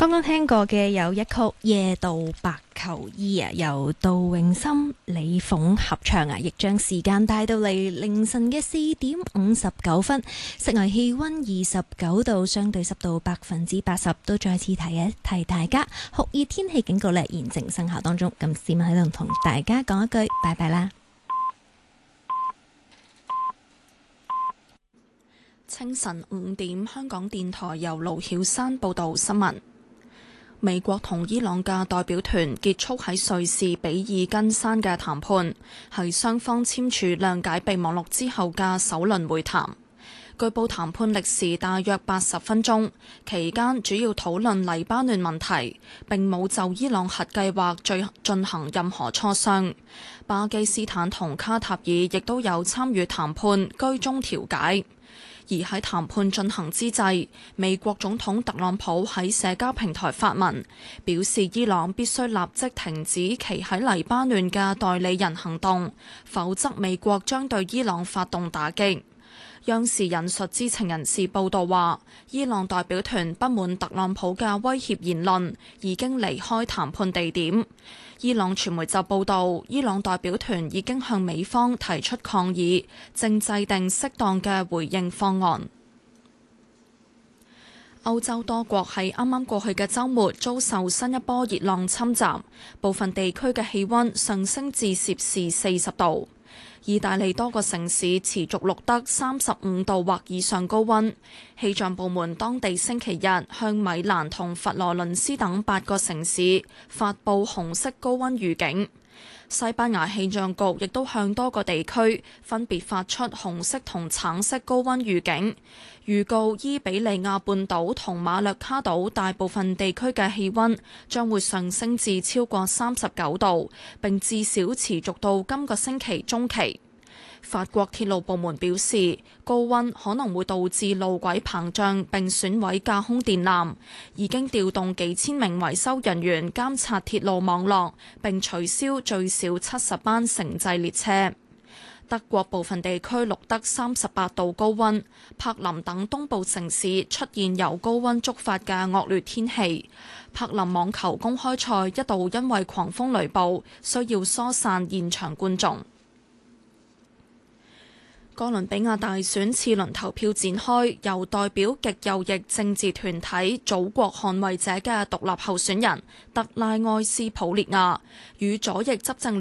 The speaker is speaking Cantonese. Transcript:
剛剛聽過嘅有一曲《夜渡白求衣》啊，由杜詠心、李鳳合唱啊，亦將時間帶到嚟凌晨嘅4:59，室外氣溫29度，相對濕度80%，都再次提一提大家，酷熱天氣警告咧現正生效當中。咁市民喺度同大家講一句拜拜啦。 清晨5點，香港電台由盧曉山報道新聞。美國同伊朗嘅代表團結束喺瑞士比爾根山嘅談判，係雙方簽署諒解備忘錄之後嘅首輪會談。據報談判歷時大約80分鐘，期間主要討論黎巴嫩問題，並冇就伊朗核計劃進行任何磋商。巴基斯坦同卡塔爾亦都有參與談判，居中調解。而喺談判進行之際，美國總統特朗普喺社交平台發文，表示伊朗必須立即停止其喺黎巴嫩嘅代理人行動，否則美國將對伊朗發動打擊。央視引述知情人士報道話，伊朗代表團不滿特朗普嘅威脅言論，已經離開談判地點。伊朗傳媒就報道，伊朗代表團已經向美方提出抗議，正制定適當嘅回應方案。歐洲多國喺啱啱過去嘅週末遭受新一波熱浪侵襲，部分地區嘅氣溫上升至攝氏40度。意大利多個城市持續錄得35度或以上高溫，氣象部門當地星期日向米蘭同佛羅倫斯等8個城市發布紅色高溫預警。西班牙氣象局亦都向多個地區分別發出紅色同橙色高溫預警，預告伊比利亞半島同馬略卡島大部分地區嘅氣溫將會上升至超過39度，並至少持續到今個星期中期。法國鐵路部門表示，高溫可能會導致路軌膨脹並損毀架空電纜，已經調動幾千名維修人員監察鐵路網絡，並取消最少70班城際列車。德國部分地區錄得38度高溫，柏林等東部城市出現由高溫觸發嘅惡劣天氣。柏林網球公開賽一度因為狂風雷暴，需要疏散現場觀眾。哥倫比亞大選次輪投票展開，由代表極右翼政治團體祖國捍衛者嘅獨立候選人特拉埃斯普列亞與左翼執政